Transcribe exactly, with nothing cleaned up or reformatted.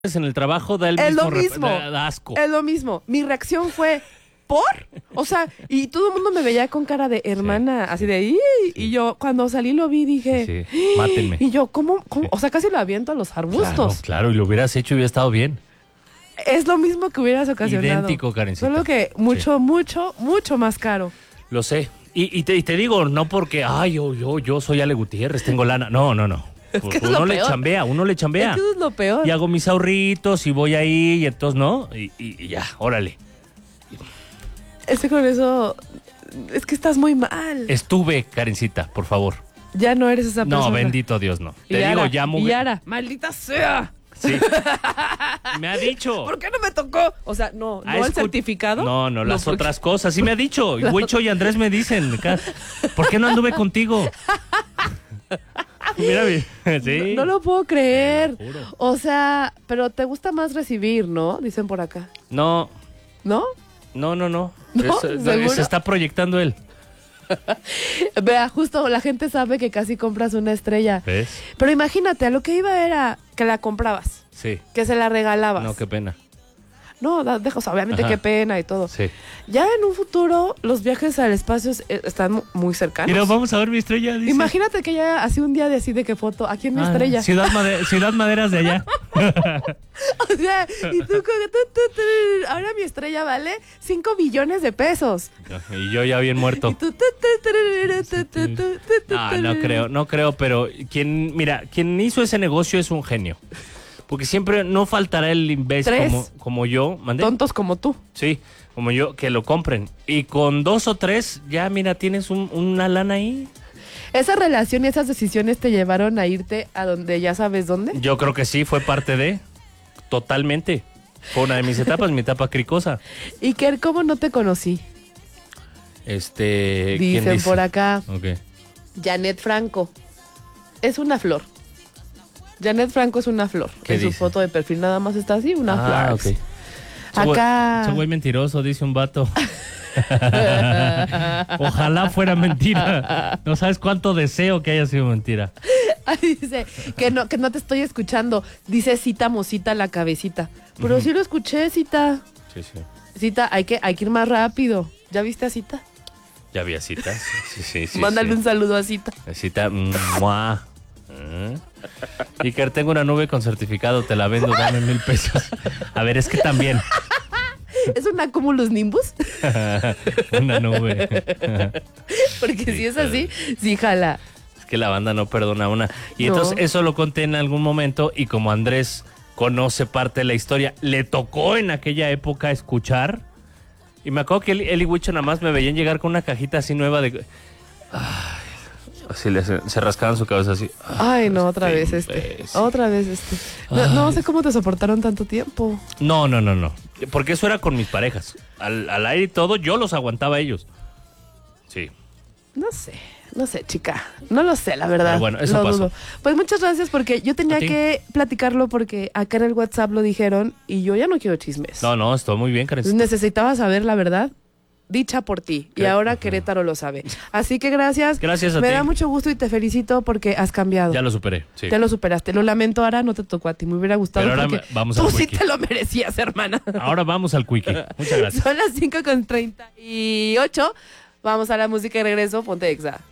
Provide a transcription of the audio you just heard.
en el trabajo da el es mismo, lo mismo, rep- da asco. Es lo mismo. Mi reacción fue, ¿por? O sea, y todo el mundo me veía con cara de hermana, sí, así de, ¡ih! Sí. Y yo cuando salí lo vi dije, Sí, sí. Mátenme. Y yo, ¿cómo? cómo? Sí. O sea, casi lo aviento a los arbustos. Claro, claro, y lo hubieras hecho y hubiera estado bien. Es lo mismo que hubieras ocasionado. Idéntico, Karencita. Solo que mucho, Sí. mucho, mucho más caro. Lo sé. Y, y, te, y te digo, no porque, ay, yo, yo, yo soy Ale Gutiérrez, tengo lana. No, no, no. Es que es uno lo le peor. chambea, uno le chambea. Es que eso es lo peor. Y hago mis ahorritos y voy ahí y entonces, ¿no? Y, y, y ya, órale. Es que con eso, es que estás muy mal. Estuve, Karencita, por favor. Ya no eres esa persona. No, bendito Dios, no. Y Te Yara, digo, ya muy... y Yara, maldita sea. Sí. Me ha dicho. ¿Por qué no me tocó? O sea, no, Ah, no el escu- certificado. No, no, las porque- otras cosas. Sí me ha dicho. Y Huicho y Andrés me dicen. ca- ¿Por qué no anduve contigo? Mira, mi- sí. No, no lo puedo creer. Te lo juro. O sea, pero te gusta más recibir, ¿no? Dicen por acá. No, ¿No? no, no, no. ¿No? Es- ¿Seguro? se está proyectando él. Vea, justo la gente sabe que casi compras una estrella. ¿Ves? Pero imagínate, a lo que iba era que la comprabas, Sí. que se la regalabas. No, qué pena. No, da- deja, o sea, obviamente Ajá. qué pena y todo. Sí. Ya en un futuro los viajes al espacio es- eh, están mu- muy cercanos. Mira, vamos a ver mi estrella. Dice. Imagínate que ya así un día decide qué foto, aquí en mi Ah, estrella. Ciudad, Made- Ciudad Maderas de allá. O sea, y tú, como, tu, tu, tu, ahora mi estrella vale cinco billones de pesos. Y yo ya bien muerto. Y tú, tu, tu, tu, tu, tu, tu, tu, tu, No, no creo, no creo, pero quien, mira, quien hizo ese negocio es un genio. Porque siempre no faltará el imbécil Tres. como, como yo, ¿mandé? Tontos como tú. Sí, como yo, que lo compren. Y con dos o tres, ya mira, tienes un- una lana ahí. ¿Esa relación y esas decisiones te llevaron a irte a donde ya sabes dónde? Yo creo que sí, fue parte de, totalmente. Fue una de mis etapas, mi etapa cricosa. ¿Y que cómo no te conocí? Este, ¿quién Dicen dice? por acá, Ok. Janet Franco. Es una flor. Janet Franco es una flor. ¿Qué En su dice? foto de perfil nada más está así, una Ah, flor. ok. Ese güey- Acá. Ese güey mentiroso, dice un vato. Ojalá fuera mentira. No sabes cuánto deseo que haya sido mentira. Ay, dice que no, que no te estoy escuchando. Dice Cita Mosita la cabecita. Pero Ujú. sí lo escuché, Cita. Sí, sí. Cita, hay que, hay que ir más rápido. ¿Ya viste a Cita? Ya había citas. Sí, sí, sí. Mándale sí. un saludo a Cita. Cita. ¡Mua! ¿Eh? Iker, tengo una nube con certificado, te la vendo, dame mil pesos. A ver, es que también. ¿Es una Cumulus Nimbus? Una nube. Porque Sí, si es claro. así, sí jala. Es que la banda no perdona una. Y No. entonces eso lo conté en algún momento y como Andrés conoce parte de la historia, le tocó en aquella época escuchar. Y me acuerdo que él, él y Huicho nada más me veían llegar con una cajita así nueva de... Ay, así le, se, se rascaban su cabeza así. Ay, no, otra Este vez este. imbécil. Otra vez este. No, no sé cómo te soportaron tanto tiempo. No, no, no, no. Porque eso era con mis parejas. Al, al aire y todo, yo los aguantaba a ellos. Sí. No sé, no sé, chica. No lo sé, la verdad. Pero bueno, eso Lo pasó. dudo. Pues muchas gracias porque yo tenía ¿A ti? que platicarlo porque acá en el WhatsApp lo dijeron y yo ya no quiero chismes. No, no, estoy muy bien, Karen. Entonces necesitaba saber la verdad dicha por ti y ¿Qué? ahora Ajá. Querétaro lo sabe. Así que gracias. Gracias a Me ti. da mucho gusto y te felicito porque has cambiado. Ya lo superé, sí. Te lo superaste. Lo lamento, ahora no te tocó a ti. Me hubiera gustado Pero ahora porque me- vamos tú al sí quickie. te lo merecías, hermana. Ahora vamos al quickie. Muchas gracias. Son las cinco con treinta y ocho. Vamos a la música y regreso. Ponte Exa.